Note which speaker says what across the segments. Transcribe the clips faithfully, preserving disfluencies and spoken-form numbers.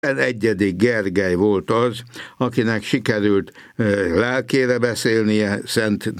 Speaker 1: tizenegyedik Gergely volt az, akinek sikerült lelkére beszélnie Szent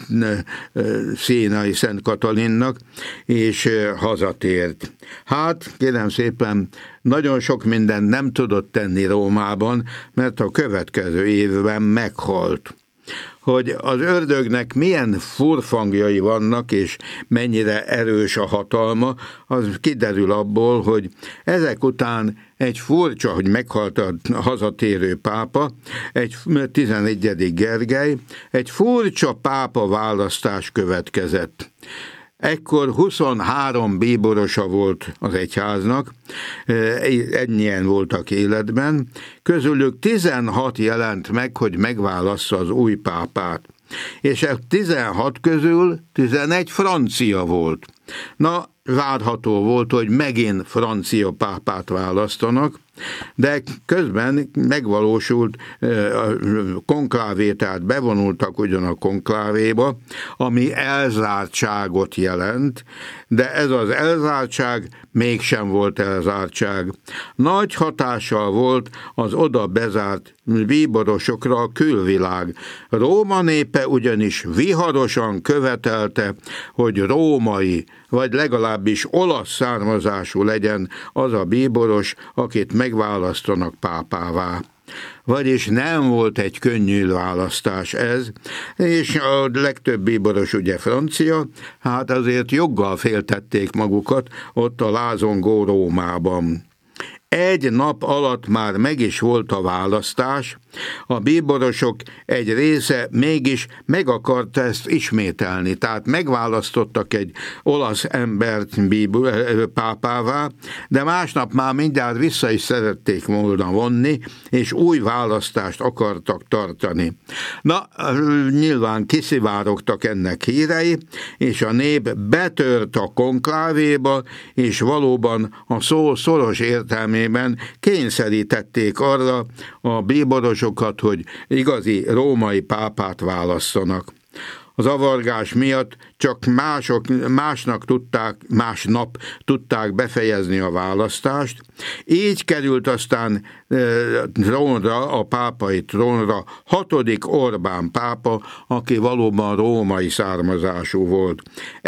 Speaker 1: Szénai Szent Katalinnak, és hazatért. Hát, kérem szépen, nagyon sok mindent nem tudott tenni Rómában, mert a következő évben meghalt. Hogy az ördögnek milyen furfangjai vannak, és mennyire erős a hatalma, az kiderül abból, hogy ezek után egy furcsa, hogy meghalt a hazatérő pápa, egy tizenegyedik Gergely, egy furcsa pápa választás következett. Ekkor huszonhárom bíborosa volt az egyháznak, ennyien voltak életben, közülük tizenhat jelent meg, hogy megválassza az új pápát. És a tizenhat közül tizenegy francia volt. Na, várható volt, hogy megint francia pápát választanak, de közben megvalósult a konklávé, tehát bevonultak ugyan a konklávéba, ami elzártságot jelent, de ez az elzártság mégsem volt elzártság. Nagy hatással volt az oda bezárt bíborosokra a külvilág. Róma népe ugyanis viharosan követelte, hogy római, vagy legalábbis olasz származású legyen az a bíboros, akit megválasztanak pápává. Vagyis nem volt egy könnyű választás ez, és a legtöbb bíboros ugye francia, hát azért joggal féltették magukat ott a lázongó Rómában. Egy nap alatt már meg is volt a választás, a bíborosok egy része mégis meg akarta ezt ismételni, tehát megválasztottak egy olasz embert bíbor, pápává, de másnap már mindjárt vissza is szerették volna vonni, és új választást akartak tartani. Na, nyilván kiszivárogtak ennek hírei, és a nép betört a konklávéba, és valóban a szó szoros értelmében kényszerítették arra a bíborosokat, hogy igazi római pápát válasszanak. A zavargás miatt csak mások, másnak tudták, másnap tudták befejezni a választást. Így került aztán e, trónra, a pápai trónra hatodik Orbán pápa, aki valóban római származású volt.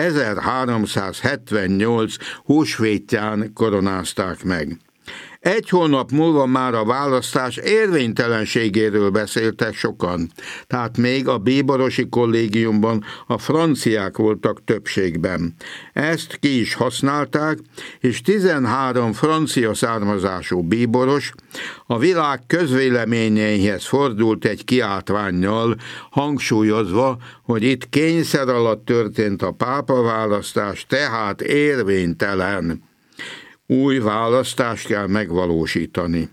Speaker 1: ezerháromszázhetvennyolc húsvétján koronázták meg. Egy hónap múlva már a választás érvénytelenségéről beszéltek sokan, tehát még a bíborosi kollégiumban a franciák voltak többségben. Ezt ki is használták, és tizenhárom francia származású bíboros a világ közvéleményeihez fordult egy kiáltvánnyal, hangsúlyozva, hogy itt kényszer alatt történt a pápaválasztás, tehát érvénytelen. Új választást kell megvalósítani.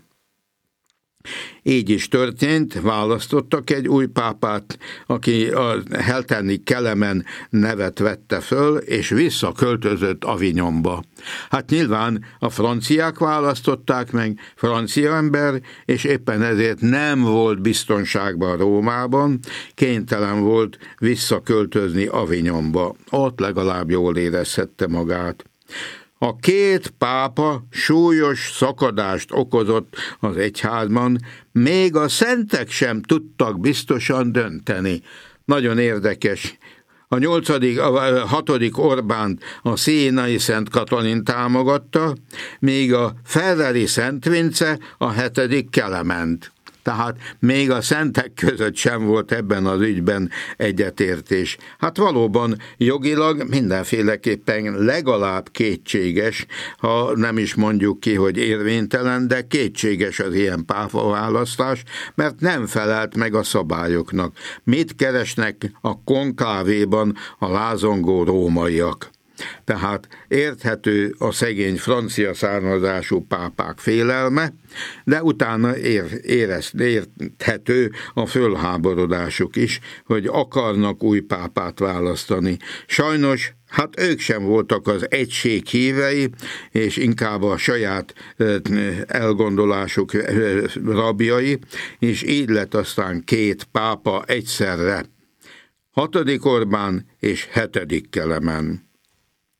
Speaker 1: Így is történt, választottak egy új pápát, aki a Helteni Kelemen nevet vette föl, és visszaköltözött Avignonba. Hát nyilván a franciák választották meg, francia ember, és éppen ezért nem volt biztonságban Rómában, kénytelen volt visszaköltözni Avignonba. Ott legalább jól érezhette magát. A két pápa súlyos szakadást okozott az egyházban, még a szentek sem tudtak biztosan dönteni. Nagyon érdekes. A nyolcadik, a hatodik Orbánt a Szénai Szent Katalin támogatta, míg a Ferrari Szent Vince a hetedik Kelement. Tehát még a szentek között sem volt ebben az ügyben egyetértés. Hát valóban jogilag mindenféleképpen legalább kétséges, ha nem is mondjuk ki, hogy érvénytelen, de kétséges az ilyen pápaválasztás, mert nem felelt meg a szabályoknak. Mit keresnek a konklávéban a lázongó rómaiak? Tehát érthető a szegény francia származású pápák félelme, de utána ér, érez, érthető a fölháborodásuk is, hogy akarnak új pápát választani. Sajnos hát ők sem voltak az egység hívei, és inkább a saját elgondolásuk rabjai, és így lett aztán két pápa egyszerre. Hatodik Orbán és hetedik Kelemen.